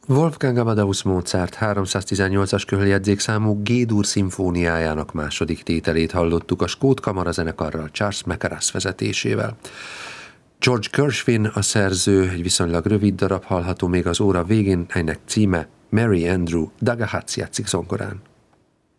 Wolfgang Amadeus Mozart 318-as köhöljegyzékszámú G-dur szimfóniájának második tételét hallottuk a Skót Kamarazenekarral Charles Mackerras vezetésével. George Gershwin a szerző, egy viszonylag rövid darab hallható még az óra végén, ennek címe Mary Andrew Dagahatziatszik zongorán.